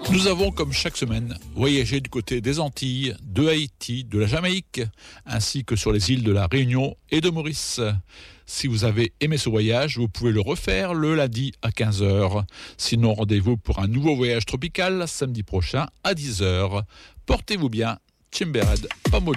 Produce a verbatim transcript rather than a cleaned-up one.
Nous avons, comme chaque semaine, voyagé du côté des Antilles, de Haïti, de la Jamaïque, ainsi que sur les îles de la Réunion et de Maurice. Si vous avez aimé ce voyage, vous pouvez le refaire le lundi à quinze heures. Sinon, rendez-vous pour un nouveau voyage tropical samedi prochain à dix heures. Portez-vous bien. Chimbered, Pamodo.